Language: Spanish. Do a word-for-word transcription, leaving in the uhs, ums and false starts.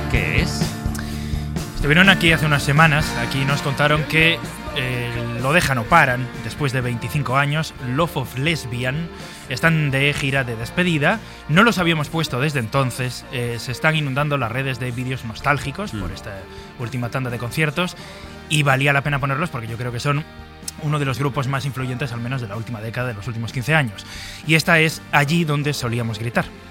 ¿Qué es? Estuvieron aquí hace unas semanas, aquí nos contaron que eh, lo dejan o paran después de veinticinco años. Love of Lesbian están de gira de despedida, no los habíamos puesto desde entonces, eh, se están inundando las redes de vídeos nostálgicos mm. por esta última tanda de conciertos y valía la pena ponerlos porque yo creo que son uno de los grupos más influyentes al menos de la última década, de los últimos quince años, y esta es Allí donde solíamos gritar.